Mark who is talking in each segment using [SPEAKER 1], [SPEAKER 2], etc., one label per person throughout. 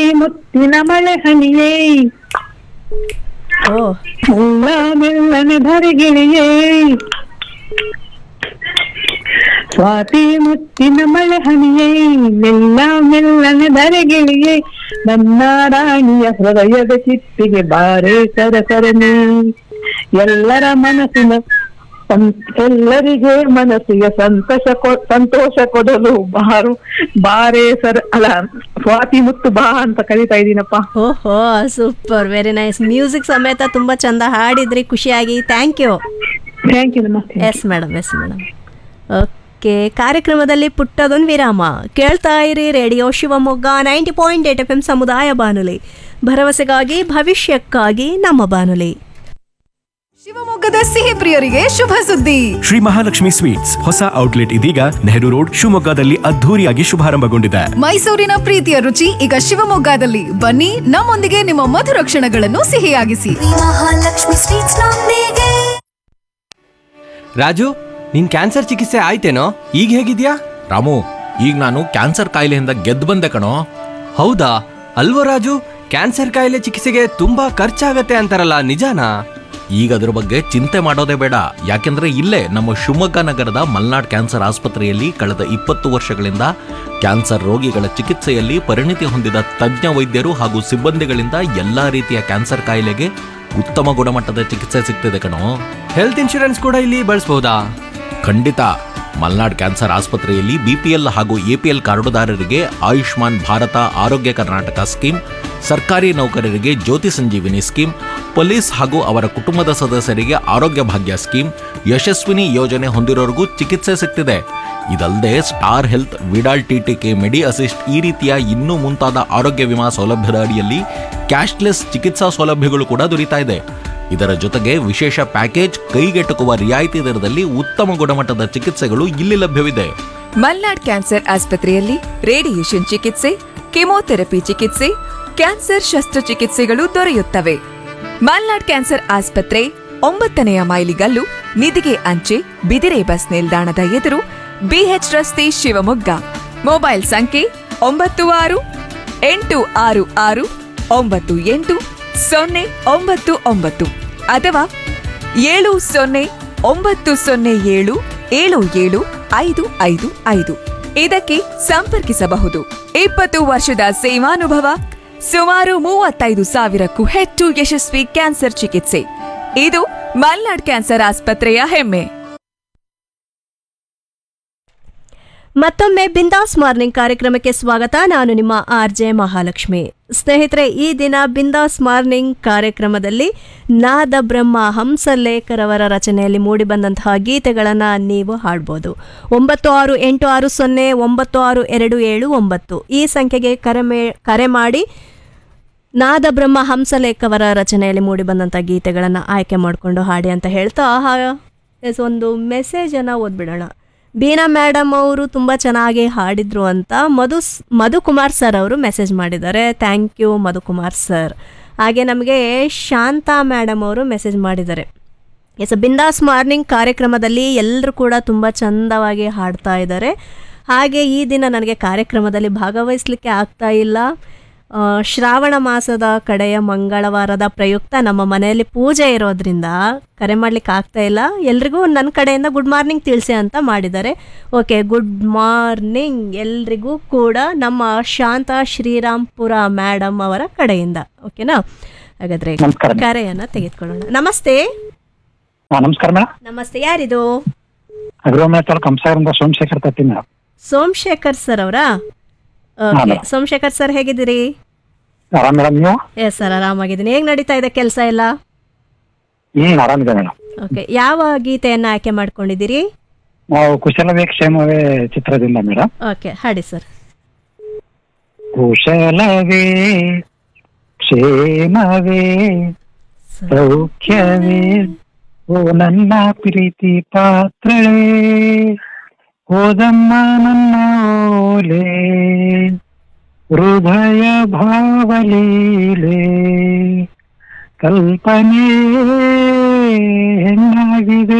[SPEAKER 1] ಮುತ್ತಿನ ಮಳೆ ಹನಿಯೇ
[SPEAKER 2] ಓ
[SPEAKER 1] ಮೆಲ್ಲ ಮೆಲ್ಲನೆ ಧರೆಗಿಳಿಯೇ ಸ್ವಾತಿ ಮುತ್ತಿನ ಮಳೆ ಹನಿಯೇ ಮೆಲ್ಲ ಮೆಲ್ಲನೆ ಧರೆಗಿಳಿಯೇ ನನ್ನ ರಾಣಿಯ ಹೃದಯದ ಚಿತ್ತಿಗೆ ಬಾರೆ ಸರಸರನೆ ಎಲ್ಲರ ಮನಸ್ಸಿನ ಎಲ್ಲರಿಗೆ ಮನಸ್ಸಿಗೆ ಸಂತೋಷ ಕೊಡಲು ಬಾರೆ ಸರ್ ಅಲ್ಲ ಸ್ವಾತಿ ಮುತ್ತು ಬಾ ಅಂತ ಕರೀತಾ ಇದ್ದೀನಪ್ಪ.
[SPEAKER 2] ಓಹೋ ಸೂಪರ್, ವೆರಿ ನೈಸ್. ಮ್ಯೂಸಿಕ್ ಸಮೇತ ತುಂಬಾ ಚಂದ ಹಾಡಿದ್ರಿ, ಖುಷಿಯಾಗಿ. Thank you.
[SPEAKER 1] ಥ್ಯಾಂಕ್ ಯು ನಮಸ್ತೆ.
[SPEAKER 2] Yes madam, yes madam. Okay, ಕಾರ್ಯಕ್ರಮದಲ್ಲಿ ಪುಟ್ಟದೊಂದು ವಿರಾಮ. ಕೇಳ್ತಾ ಇರಿ ರೇಡಿಯೋ ಶಿವಮೊಗ್ಗ 90.8 FM ಸಮುದಾಯ ಬಾನುಲಿ, ಭರವಸೆಗಾಗಿ ಭವಿಷ್ಯಕ್ಕಾಗಿ ನಮ್ಮ ಬಾನುಲಿ.
[SPEAKER 3] ಶಿವಮೊಗ್ಗದ ಸಿಹಿ ಪ್ರಿಯರಿಗೆ ಶುಭ ಸುದ್ದಿ.
[SPEAKER 4] ಶ್ರೀ ಮಹಾಲಕ್ಷ್ಮಿ ಸ್ವೀಟ್ಸ್ ಹೊಸ ಔಟ್ಲೆಟ್ ಇದೀಗ ನೆಹರು ರೋಡ್ ಶಿವಮೊಗ್ಗದಲ್ಲಿ ಅದ್ಧೂರಿಯಾಗಿ ಶುಭಾರಂಭಗೊಂಡಿದೆ.
[SPEAKER 3] ಮೈಸೂರಿನ ಪ್ರೀತಿಯ ರುಚಿ ಈಗ ಶಿವಮೊಗ್ಗದಲ್ಲಿ. ಬನ್ನಿ, ನಮ್ಮೊಂದಿಗೆ ನಿಮ್ಮ ಮಧುರ ಕ್ಷಣಗಳನ್ನು ಸಿಹಿಯಾಗಿಸಿ.
[SPEAKER 5] ಮಹಾಲಕ್ಷ್ಮಿ ಸ್ವೀಟ್ಸ್ ನೊಂದಿಗೆ.
[SPEAKER 6] ರಾಜು, ನಿನ್ ಕ್ಯಾನ್ಸರ್ ಚಿಕಿತ್ಸೆ ಆಯ್ತೇನೋ? ಈಗ ಹೇಗಿದ್ಯಾ?
[SPEAKER 7] ರಾಮು, ಈಗ ನಾನು ಕ್ಯಾನ್ಸರ್ ಕಾಯಿಲೆಯಿಂದ ಗೆದ್ದು ಬಂದೆ ಕಣೋ.
[SPEAKER 6] ಹೌದಾ? ಅಲ್ವೋ ರಾಜು, ಕ್ಯಾನ್ಸರ್ ಕಾಯಿಲೆ ಚಿಕಿತ್ಸೆಗೆ ತುಂಬಾ ಖರ್ಚಾಗತ್ತೆ ಅಂತಾರಲ್ಲ, ನಿಜಾನಾ?
[SPEAKER 7] ಈಗ ಅದ್ರ ಬಗ್ಗೆ ಚಿಂತೆ ಮಾಡೋದೇ ಬೇಡ. ಯಾಕೆಂದ್ರೆ ಇಲ್ಲೇ ನಮ್ಮ ಶಿವಮೊಗ್ಗ ನಗರದ ಮಲ್ನಾಡ್ ಕ್ಯಾನ್ಸರ್ ಆಸ್ಪತ್ರೆಯಲ್ಲಿ ಕಳೆದ 20 ವರ್ಷಗಳಿಂದ ಕ್ಯಾನ್ಸರ್ ರೋಗಿಗಳ ಚಿಕಿತ್ಸೆಯಲ್ಲಿ ಪರಿಣಿತಿ ಹೊಂದಿದ ತಜ್ಞ ವೈದ್ಯರು ಹಾಗೂ ಸಿಬ್ಬಂದಿಗಳಿಂದ ಎಲ್ಲಾ ರೀತಿಯ ಕ್ಯಾನ್ಸರ್ ಕಾಯಿಲೆಗೆ ಉತ್ತಮ ಗುಣಮಟ್ಟದ ಚಿಕಿತ್ಸೆ ಸಿಗ್ತಿದೆ ಕಣೋ.
[SPEAKER 6] ಹೆಲ್ತ್ ಇನ್ಶೂರೆನ್ಸ್ ಕೂಡ ಇಲ್ಲಿ ಬಳಸಬಹುದಾ?
[SPEAKER 7] ಖಂಡಿತ. ಮಲ್ನಾಡ್ ಕ್ಯಾನ್ಸರ್ ಆಸ್ಪತ್ರೆಯಲ್ಲಿ ಬಿಪಿಎಲ್ ಹಾಗೂ ಎಪಿಎಲ್ ಕಾರ್ಡುದಾರರಿಗೆ ಆಯುಷ್ಮಾನ್ ಭಾರತ ಆರೋಗ್ಯ ಕರ್ನಾಟಕ ಸ್ಕೀಮ್, ಸರ್ಕಾರಿ ನೌಕರರಿಗೆ ಜ್ಯೋತಿ ಸಂಜೀವಿನಿ ಸ್ಕೀಮ್, ಪೊಲೀಸ್ ಹಾಗೂ ಅವರ ಕುಟುಂಬದ ಸದಸ್ಯರಿಗೆ ಆರೋಗ್ಯ ಭಾಗ್ಯ ಸ್ಕೀಮ್, ಯಶಸ್ವಿನಿ ಯೋಜನೆ ಹೊಂದಿರೋರಿಗೂ ಚಿಕಿತ್ಸೆ ಸಿಗ್ತಿದೆ. ಇದಲ್ಲದೆ ಸ್ಟಾರ್ ಹೆಲ್ತ್, ವಿಡಾಲ್ ಟಿಟಿಕೆ, ಮೆಡಿ ಅಸಿಸ್ಟ್ ಈ ರೀತಿಯ ಇನ್ನೂ ಮುಂತಾದ ಆರೋಗ್ಯ ವಿಮಾ ಸೌಲಭ್ಯದ ಅಡಿಯಲ್ಲಿ ಕ್ಯಾಶ್ಲೆಸ್ ಚಿಕಿತ್ಸಾ ಸೌಲಭ್ಯಗಳು ಕೂಡ ದೊರೀತಾ ಇದೆ. ಇದರ ಜೊತೆಗೆ ವಿಶೇಷ ಪ್ಯಾಕೇಜ್, ಕೈಗೆಟುಕುವ ರಿಯಾಯಿತಿ ದರದಲ್ಲಿ ಉತ್ತಮ ಗುಣಮಟ್ಟದ ಚಿಕಿತ್ಸೆಗಳು ಇಲ್ಲಿ ಲಭ್ಯವಿದೆ.
[SPEAKER 3] ಮಲ್ನಾಡ್ ಕ್ಯಾನ್ಸರ್ ಆಸ್ಪತ್ರೆಯಲ್ಲಿ ರೇಡಿಯೇಷನ್ ಚಿಕಿತ್ಸೆ, ಕೆಮೊಥೆರಪಿ ಚಿಕಿತ್ಸೆ, ಕ್ಯಾನ್ಸರ್ ಶಸ್ತ್ರಚಿಕಿತ್ಸೆಗಳು ದೊರೆಯುತ್ತವೆ. ಮಲ್ನಾಡ್ ಕ್ಯಾನ್ಸರ್ ಆಸ್ಪತ್ರೆ 9ನೇ ಮೈಲಿಗಲ್ಲು, ನಿಧಿಗೆ ಅಂಚೆ, ಬಿದಿರೆ ಬಸ್ ನಿಲ್ದಾಣದ ಎದುರು, ಬಿಎಚ್ ರಸ್ತೆ, ಶಿವಮೊಗ್ಗ. ಮೊಬೈಲ್ ಸಂಖ್ಯೆ 9666698099 ಅಥವಾ 709007775555. ಇದಕ್ಕೆ ಸಂಪರ್ಕಿಸಬಹುದು. 20 ವರ್ಷದ ಸೇವಾನುಭವ, ಸುಮಾರು 35,000ಕ್ಕೂ ಹೆಚ್ಚು ಯಶಸ್ವಿ ಕ್ಯಾನ್ಸರ್ ಚಿಕಿತ್ಸೆ. ಇದು ಮಲ್ನಾಡ್ ಕ್ಯಾನ್ಸರ್ ಆಸ್ಪತ್ರೆಯ ಹೆಮ್ಮೆ.
[SPEAKER 2] ಮತ್ತೊಮ್ಮೆ ಬಿಂದಾಸ್ ಮಾರ್ನಿಂಗ್ ಕಾರ್ಯಕ್ರಮಕ್ಕೆ ಸ್ವಾಗತ. ನಾನು ನಿಮ್ಮ ಆರ್ಜೆ ಮಹಾಲಕ್ಷ್ಮಿ. ಸ್ನೇಹಿತರೆ, ಈ ದಿನ ಬಿಂದಾಸ್ ಮಾರ್ನಿಂಗ್ ಕಾರ್ಯಕ್ರಮದಲ್ಲಿ ನಾದ ಬ್ರಹ್ಮ ಹಂಸಲೇಖರವರ ರಚನೆಯಲ್ಲಿ ಮೂಡಿಬಂದಂತಹ ಗೀತೆಗಳನ್ನು ನೀವು ಹಾಡ್ಬೋದು. 9660962279 ಈ ಸಂಖ್ಯೆಗೆ ಕರೆ ಮಾಡಿ ನಾದ ಬ್ರಹ್ಮ ಹಂಸಲೇಖವರ ರಚನೆಯಲ್ಲಿ ಮೂಡಿಬಂದಂಥ ಗೀತೆಗಳನ್ನು ಆಯ್ಕೆ ಮಾಡಿಕೊಂಡು ಹಾಡಿ ಅಂತ ಹೇಳ್ತಾ ಒಂದು ಮೆಸೇಜನ್ನು ಓದ್ಬಿಡೋಣ. ಬೀನಾ ಮೇಡಮ್ ಅವರು ತುಂಬ ಚೆನ್ನಾಗಿ ಹಾಡಿದ್ರು ಅಂತ ಮಧುಕುಮಾರ್ ಸರ್ ಅವರು ಮೆಸೇಜ್ ಮಾಡಿದ್ದಾರೆ. Thank you Madhukumar sir. ಹಾಗೆ ನಮಗೆ ಶಾಂತಾ ಮೇಡಮ್ ಅವರು ಮೆಸೇಜ್ ಮಾಡಿದ್ದಾರೆ. ಬಿಂದಾಸ್ ಮಾರ್ನಿಂಗ್ ಕಾರ್ಯಕ್ರಮದಲ್ಲಿ ಎಲ್ಲರೂ ಕೂಡ ತುಂಬ ಚಂದವಾಗಿ ಹಾಡ್ತಾ ಇದ್ದಾರೆ. ಹಾಗೆ ಈ ದಿನ ನನಗೆ ಕಾರ್ಯಕ್ರಮದಲ್ಲಿ ಭಾಗವಹಿಸಲಿಕ್ಕೆ ಆಗ್ತಾ ಇಲ್ಲ. ಶ್ರಾವಣ ಮಾಸದ ಕಡೆಯ ಮಂಗಳವಾರದ ಪ್ರಯುಕ್ತ ನಮ್ಮ ಮನೆಯಲ್ಲಿ ಪೂಜೆ ಇರೋದ್ರಿಂದ ಕರೆ ಮಾಡಲಿಕ್ಕೆ ಆಗ್ತಾ ಇಲ್ಲ. ಎಲ್ರಿಗೂ ನನ್ನ ಕಡೆಯಿಂದ ಗುಡ್ ಮಾರ್ನಿಂಗ್ ತಿಳಿಸಿ ಅಂತ ಮಾಡಿದ್ದಾರೆ. ಓಕೆ, ಗುಡ್ ಮಾರ್ನಿಂಗ್ ಎಲ್ರಿಗೂ ಕೂಡ ನಮ್ಮ ಶಾಂತಾ ಶ್ರೀರಾಮ್ಪುರ ಮೇಡಮ್ ಅವರ ಕಡೆಯಿಂದ. ಓಕೆನಾ? ಹಾಗಾದ್ರೆ ಕರೆಯನ್ನು ತೆಗೆದುಕೊಳ್ಳೋಣ. ನಮಸ್ತೆ.
[SPEAKER 1] ನಮಸ್ಕಾರ ಮೇಡಮ್.
[SPEAKER 2] ನಮಸ್ತೆ, ಯಾರಿದು? ಸೋಮಶೇಖರ್ ಸರ್ ಅವರಾ? ಓಕೆ, ಸೋಮಶೇಖರ್ ಸರ್ ಹೇಗಿದ್ದೀರಿ? Yes sir, ಆರಾಮಾಗಿದ್ದೀನಿ. ಹೇಗೆ ನಡೀತಾ ಇದೆ ಕೆಲಸ ಎಲ್ಲ? ಓಕೆ, ಯಾವ ಗೀತೆಯನ್ನ ಆಯ್ಕೆ ಮಾಡ್ಕೊಂಡಿದ್ದೀರಿ?
[SPEAKER 1] ಕುಶಲವೇ ಕ್ಷೇಮವೇ ಚಿತ್ರದಿಂದ ಮೇಡಮ್.
[SPEAKER 2] ಓಕೆ, ಹಾಡಿ ಸರ್.
[SPEAKER 1] ಕುಶಲವೇ ಕ್ಷೇಮವೇ ಸೌಖ್ಯವೇ ಓ ನನ್ನ ಪ್ರೀತಿ ಪಾತ್ರಳೇ, ಹೋದಮ್ಮ ನನ್ನ ಓಲೆ ಹೃದಯ ಭಾವಲೀಲೆ, ಕಲ್ಪನೆ ಹೆಣ್ಣಾಗಿದೆ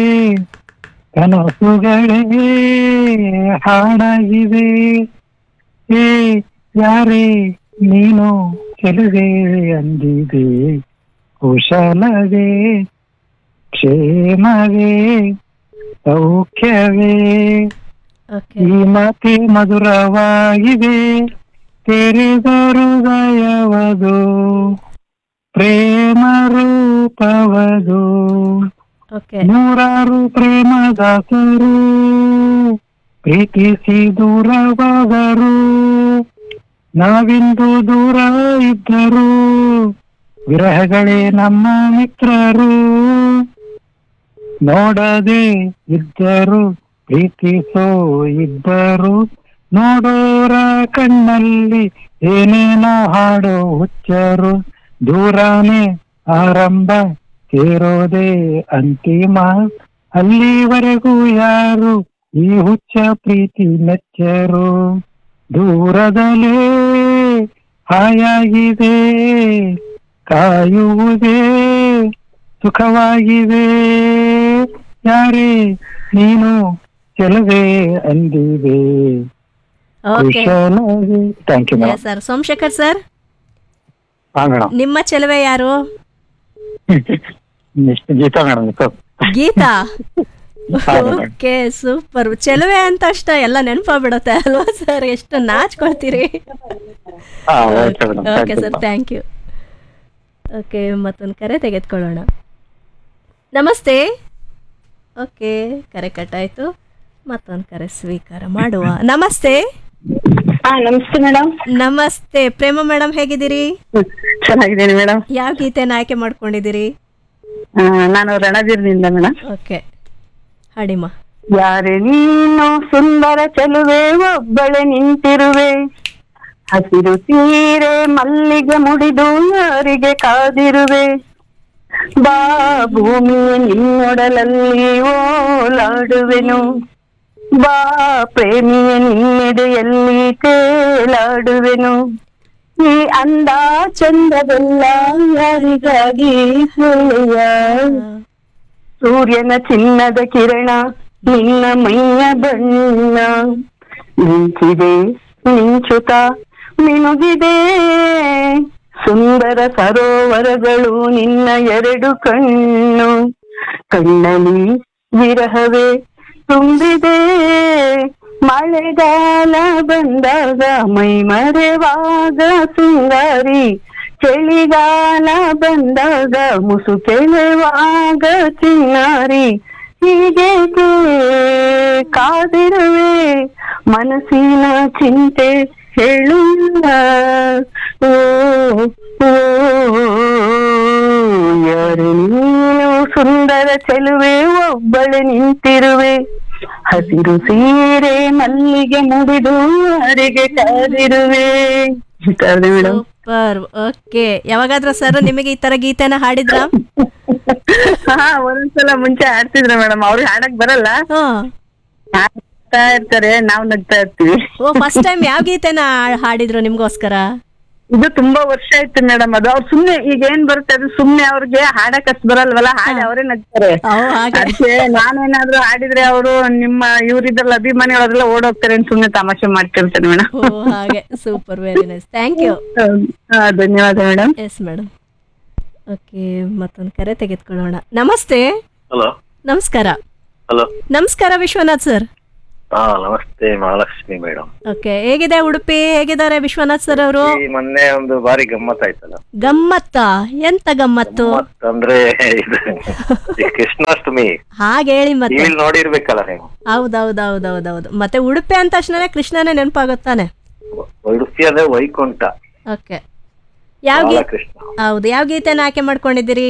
[SPEAKER 1] ಕನಸುಗಳೇ ಹಾಡಾಗಿದೆ, ಏ ಯಾರೇ ನೀನು ಚೆಲುವೆ ಅಂದಿದೆ ಕುಶಲವೇ ಕ್ಷೇಮವೇ ಸೌಖ್ಯವೇ
[SPEAKER 2] ಓಕೆ
[SPEAKER 1] ಈ ಮಾತೆ ಮಧುರವಾಗಿದೆ ತೆರೆದ ಹೃದಯವದು ಪ್ರೇಮ ರೂಪವದು
[SPEAKER 2] ಓಕೆ
[SPEAKER 1] ನೂರಾರು ಪ್ರೇಮದಾಸರು ಪ್ರೀತಿಸಿ ದೂರವಾದರು ನಾವಿಂದು ದೂರ ಇದ್ದರು ವಿರಹಗಳೇ ನಮ್ಮ ಮಿತ್ರರು ನೋಡದೆ ಇದ್ದರು ಪ್ರೀತಿಸೋ ಇದ್ದರು ನೋಡೋರ ಕಣ್ಣಲ್ಲಿ ಏನೇನೋ ಹಾಡೋ ಹುಚ್ಚರು ದೂರನೇ ಆರಂಭ ಸೇರೋದೇ ಅಂತಿಮ ಅಲ್ಲಿವರೆಗೂ ಯಾರು ಈ ಹುಚ್ಚ ಪ್ರೀತಿ ಮೆಚ್ಚರು ದೂರದಲ್ಲೇ ಹಾಯಾಗಿದೆ ಕಾಯುವುದೇ ಸುಖವಾಗಿದೆ ಯಾರೇ ನೀನು ಚೆಲುವೆ ಅಂದಿದೆ
[SPEAKER 2] okay
[SPEAKER 1] ಕುಶಲವೇ. Thank you madam.
[SPEAKER 2] Sir Somashekar sir,
[SPEAKER 1] ಹಾ ಮೇಡಮ್.
[SPEAKER 2] ನಿಮ್ಮ ಚೆಲುವೆ ಯಾರು?
[SPEAKER 1] Next Geetha madam.
[SPEAKER 2] ಗೀತಾ.
[SPEAKER 1] ಹಾ, madam.
[SPEAKER 2] Okay super. ಚೆಲುವೆ ಅಂತ ಅಷ್ಟ ಎಲ್ಲ ನೆನಪಾಗ್ಬಿಡುತ್ತೆ ಅಲ್ವಾ ಸರ್? ಎಷ್ಟು ನಾಚ್ಕೊಳ್ತೀರಿ.
[SPEAKER 1] ಹಾ, okay madam.
[SPEAKER 2] Okay sir, thank you. Okay, ಮತ್ತೊಂದು ಕರೆ ತೆಗೆದುಕೊಳ್ಳೋಣ. ನಮಸ್ತೆ. ಓಕೆ, ಕರೆ ಕಟ್ಟಾಯ್ತು. ಮತ್ತೊಂದು ಕರೆ ಸ್ವೀಕಾರ ಮಾಡುವ. ನಮಸ್ತೆ.
[SPEAKER 8] ನಮಸ್ತೆ ಮೇಡಮ್.
[SPEAKER 2] ನಮಸ್ತೆ ಪ್ರೇಮ ಮೇಡಮ್, ಹೇಗಿದ್ದೀರಿ?
[SPEAKER 8] ಚೆನ್ನಾಗಿದ್ದೀನಿ ಮೇಡಮ್.
[SPEAKER 2] ಯಾವ ಗೀತೆನ ಆಯ್ಕೆ ಮಾಡ್ಕೊಂಡಿದ್ದೀರಿ?
[SPEAKER 8] ನಾನು ರಣಬೀರ್ನಿಂದ ಮೇಡಮ್.
[SPEAKER 2] ಓಕೆ, ಹಾಡಿಮ್ಮ.
[SPEAKER 8] ಯಾರೇ ನೀನು ಸುಂದರ ಚೆಲುವೆ ಒಬ್ಬಳೆ ನಿಂತಿರುವೆ, ಹಸಿರು ತೀರೆ ಮಲ್ಲಿಗೆ ಮುಡಿದು ಯಾರಿಗೆ ಕಾದಿರುವೆ, ಬಾ ಭೂಮಿ ನಿನ್ನೊಡಲಲ್ಲಿ ಓಲಾಡುವೆನು, ಬಾ ಪ್ರೇಮಿಯ ನಿನ್ನೆಡೆಯಲ್ಲಿ ತೇಲಾಡುವೆನು, ಈ ಅಂದ ಚಂದವೆಲ್ಲ ಯಾರಿಗಾಗಿ ಹೇಳೆಯ, ಸೂರ್ಯನ ಚಿನ್ನದ ಕಿರಣ ನಿನ್ನ ಮೈಯ ಬಣ್ಣ, ಮಿಂಚಿದೆ ಮಿಂಚುತ ಮಿನುಗಿದೆ, ಸುಂದರ ಸರೋವರಗಳು ನಿನ್ನ ಎರಡು ಕಣ್ಣು, ಕಣ್ಣಲ್ಲಿ ವಿರಹವೇ ತುಂಬಿದೆ, ಮಳೆಗಾಲ ಬಂದಾಗ ಮೈ ಮರೆವಾಗ ಸಿಂಗಾರಿ, ಚಳಿಗಾಲ ಬಂದಾಗ ಮುಸುಕೆಳೆವಾಗ ಚಿನ್ನಾರಿ, ಹೀಗೆ ಕಾದಿರುವೆ ಮನಸ್ಸಿನ ಚಿಂತೆ ಹೇಳುಲ್ಲ, ಓ ಯಾರು ನೀನು ಸುಂದರ ಚೆಲುವೆ ಒಬ್ಬಳೆ ನಿಂತಿರುವೆ, ಹಸಿರು ಸೀರೆ ಮಲ್ಲಿಗೆ ಮುಡಿದು ಯಾರಿಗೆ ಕಾದಿರುವೆ. Madam
[SPEAKER 2] super. ಓಕೆ, ಯಾವಾಗಾದ್ರೂ ಸರ್ ನಿಮಗೆ ಈ ತರ ಗೀತೆನ ಹಾಡಿದ್ರ?
[SPEAKER 8] ಒಂದೊಂದ್ಸಲ ಮುಂಚೆ ಹಾಡ್ತಿದ್ರು ಮೇಡಮ್, ಅವ್ರಿಗೆ ಹಾಡಕ್ ಬರಲ್ಲ, ಹಾಡ್ತಾ ಇರ್ತಾರೆ, ನಾವ್ ನಗ್ತಾ ಇರ್ತೀವಿ.
[SPEAKER 2] ಓ, ಫಸ್ಟ್ ಟೈಮ್ ಯಾವ ಗೀತೆನ ಹಾಡಿದ್ರು ನಿಮ್ಗೋಸ್ಕರ?
[SPEAKER 8] ಇದು ತುಂಬಾ ವರ್ಷ ಆಯ್ತು ಮೇಡಮ್. ಅದು ಅವ್ರು ಸುಮ್ನೆ ಈಗ ಏನ್ ಬರುತ್ತೆ ಅದು ಸುಮ್ನೆ ಅವ್ರಿಗೆ ಹಾಡಕ್ ಅಷ್ಟ್ ಬರಲ್ವಲ್ಲ, ಹಾಡಿ ಅವರೇ ನಗ್ತಾರೆ. ಅದಕ್ಕೆ ನಾನೇನಾದ್ರೂ ಹಾಡಿದ್ರೆ ಅವರು ನಿಮ್ಮ ಇವ್ರಿದ್ರಲ್ಲ ಅಭಿಮಾನಿಗಳರೆಲ್ಲ ಓಡೋಗ್ತಾರೆ ಅಂತ ಸುಮ್ನೆ ತಮಾಷೆ ಮಾಡ್ತಿರ್ತಾರೆ ಮೇಡಮ್.
[SPEAKER 2] ಹಾಗೆ, super, very nice, thank you.
[SPEAKER 8] ಧನ್ಯವಾದ ಮೇಡಮ್.
[SPEAKER 2] Yes madam. ಓಕೆ, ಮತ್ತೊಂದು ಕರೆ ತೆಗೆದುಕೊಳ್ಳೋಣ. ನಮಸ್ತೆ.
[SPEAKER 9] ಹಲೋ,
[SPEAKER 2] ನಮಸ್ಕಾರ.
[SPEAKER 9] ಹಲೋ,
[SPEAKER 2] ನಮಸ್ಕಾರ ವಿಶ್ವನಾಥ್ ಸರ್.
[SPEAKER 9] ನಮಸ್ತೆ ಮಹಾಲಕ್ಷ್ಮಿ ಮೇಡಮ್.
[SPEAKER 2] ಓಕೆ, ಹೇಗಿದೆ ಉಡುಪಿ? ಹೇಗಿದ್ದಾರೆ ವಿಶ್ವನಾಥ್ ಸರ್ ಅವರು?
[SPEAKER 9] ಮೊನ್ನೆ ಒಂದು ಬಾರಿ ಗಮ್ಮತ್ತಾಯ್ತಲ್ಲ.
[SPEAKER 2] ಗಮ್ಮತ್ತಾ? ಎಂತ ಗಮ್ಮತ್ತು
[SPEAKER 9] ಅಂದ್ರೆ ಇದು ಕೃಷ್ಣಾಷ್ಟಮಿ
[SPEAKER 2] ಹಾಗೆ ಹೇಳಿ. ಮತ್ತೆ
[SPEAKER 9] ನೋಡಿರ್ಬೇಕಲ್ಲ ನೀವು?
[SPEAKER 2] ಹೌದೌದೌದೌದೌದು. ಮತ್ತೆ ಉಡುಪಿ ಅಂದ ತಕ್ಷಣ ಕೃಷ್ಣನೇ ನೆನಪಾಗುತ್ತಾನೆ.
[SPEAKER 9] ಉಡುಪಿ ಅಂದ್ರೆ ವೈಕುಂಠ.
[SPEAKER 2] ಓಕೆ, ಹೌದು. ಯಾವ ಗೀತೆನ ಆಯ್ಕೆ ಮಾಡ್ಕೊಂಡಿದ್ದೀರಿ?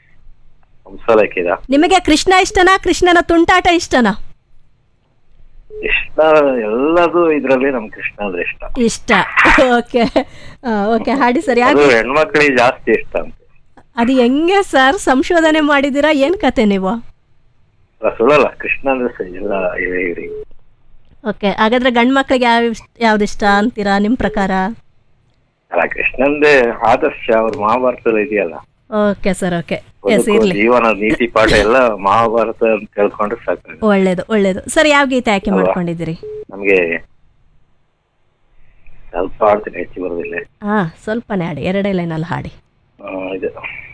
[SPEAKER 2] ನಿಮಗೆ ಕೃಷ್ಣ ಇಷ್ಟನಾ, ಕೃಷ್ಣನ ತುಂಟಾಟ ಇಷ್ಟನಾ?
[SPEAKER 9] ಇಷ್ಟ ಎಲ್ಲದು ಇದ್ರಲ್ಲಿ ನಮ್ ಕೃಷ್ಣ ಅಂದ್ರೆ ಇಷ್ಟ.
[SPEAKER 2] ಓಕೆ ಓಕೆ, ಹಾಡಿ ಸರ್.
[SPEAKER 9] ಹೆಣ್ಮಕ್ಳಿಗೆ ಜಾಸ್ತಿ ಇಷ್ಟ ಅಂತ.
[SPEAKER 2] ಅದು ಹೆಂಗೆ ಸರ್ ಸಂಶೋಧನೆ ಮಾಡಿದೀರಾ? ಏನ್ ಕತೆ ನೀವು?
[SPEAKER 9] ಸುಳ್ಳಲ್ಲ, ಕೃಷ್ಣ ಅಂದ್ರೆ ಎಲ್ಲ ಇವ್ರಿಗೆ.
[SPEAKER 2] ಓಕೆ, ಹಾಗಾದ್ರೆ ಗಂಡ್ ಮಕ್ಳಿಗೆ ಯಾವ್ದಿಷ್ಟ ಅಂತೀರಾ ನಿಮ್ ಪ್ರಕಾರ?
[SPEAKER 9] ಅಲ್ಲ, ಕೃಷ್ಣಂದೇ ಆದರ್ಶ ಅವ್ರ ಮಹಾಭಾರತದಲ್ಲಿ ಇದೆಯಲ್ಲ.
[SPEAKER 2] ಓಕೆ ಸರ್, ಓಕೆ,
[SPEAKER 9] ಜೀವನ ನೀತಿ ಪಾಠ ಎಲ್ಲ ಮಹಾಭಾರತ ಅಂತ ಕೇಳ್ಕೊಂಡ್ರೆ ಸಾಕು.
[SPEAKER 2] ಒಳ್ಳೇದು ಒಳ್ಳೇದು ಸರ್. ಯಾವ ಗೀತೆ ಆಯ್ಕೆ ಮಾಡ್ಕೊಂಡಿದ್ದೀರಿ?
[SPEAKER 9] ನಮ್ಗೆ ಸ್ವಲ್ಪ ಆಡ್ತೀನಿ, ಹೆಚ್ಚು ಬರೋದಿಲ್ಲ.
[SPEAKER 2] ಹಾ ಸ್ವಲ್ಪನೇ ಹಾಡಿ, ಎರಡೇ ಲೈನಲ್ಲಿ ಹಾಡಿ.
[SPEAKER 9] ಇದು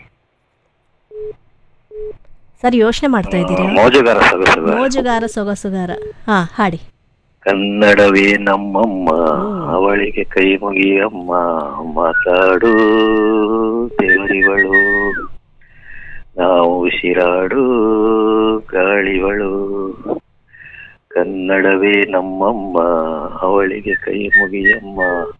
[SPEAKER 2] ಸರ್ ಯೋಚನೆ ಮಾಡ್ತಾ ಇದ್ದೀರಾ?
[SPEAKER 9] ಮೋಜುಗಾರ ಸೊಗಸುಗಾರ.
[SPEAKER 2] ಮೋಜುಗಾರ ಸೊಗಸುಗಾರ. ಹಾ ಹಾಡಿ.
[SPEAKER 9] ಕನ್ನಡವೇ ನಮ್ಮಮ್ಮ, ಅವಳಿಗೆ ಕೈ ಮುಗಿಯಮ್ಮ, ಮಾತಾಡು ದೇವರಿವಳು, ನಾವು ಉಸಿರಾಡು ಗಾಳಿವಳು. ಕನ್ನಡವೇ ನಮ್ಮಮ್ಮ, ಅವಳಿಗೆ ಕೈ ಮುಗಿಯಮ್ಮ,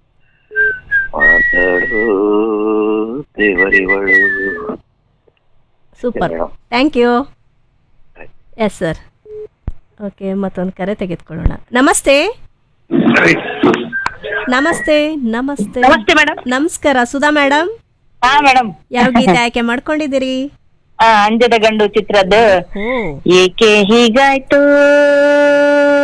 [SPEAKER 9] ಮಾತಾಡು ದೇವರಿವಳು.
[SPEAKER 2] Super, thank you. Yes sir. Okay, ಮತ್ತೊಂದು ಕರೆ ತೆಗೆದುಕೊಳ್ಳೋಣ. ನಮಸ್ತೆ. ನಮಸ್ತೆ ನಮಸ್ತೆ
[SPEAKER 8] ನಮಸ್ತೆ ಮೇಡಮ್.
[SPEAKER 2] ನಮಸ್ಕಾರ ಸುಧಾ ಮೇಡಮ್.
[SPEAKER 8] ಹಾ ಮೇಡಮ್.
[SPEAKER 2] ಯಾವ ಗೀತೆ ಆಯ್ಕೆ ಮಾಡ್ಕೊಂಡಿದ್ದೀರಿ?
[SPEAKER 8] ಅಂಜದ ಗಂಡು ಚಿತ್ರದ್ದು
[SPEAKER 2] ಓ
[SPEAKER 8] ಏಕೆ ಹೀಗಾಯ್ತು